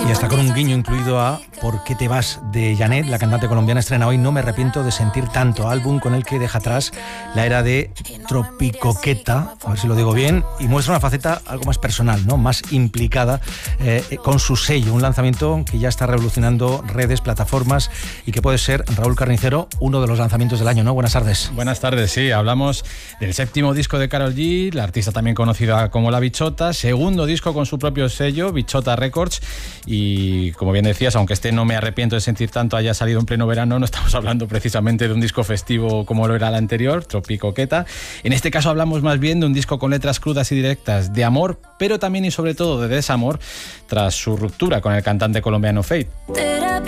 Y hasta con un guiño incluido a ¿Por qué te vas?, de Janet, la cantante colombiana, estrena hoy No me arrepiento de sentir tanto, álbum con el que deja atrás la era de tropicoqueta, a ver si lo digo bien, y muestra una faceta algo más personal, ¿no?, más implicada con su sello, un lanzamiento que ya está revolucionando redes, plataformas y que puede ser, Raúl Carnicero, uno de los lanzamientos del año, ¿no? Buenas tardes. Buenas tardes, sí, hablamos del séptimo disco de Karol G, la artista también conocida como La Bichota, segundo disco con su propio sello, Bichota Records, y como bien decías, aunque No me arrepiento de sentir tanto haya salido en pleno verano, no estamos hablando precisamente de un disco festivo como lo era el anterior, Tropicoqueta. En este caso hablamos más bien de un disco con letras crudas y directas de amor, pero también y sobre todo de desamor tras su ruptura con el cantante colombiano Feid.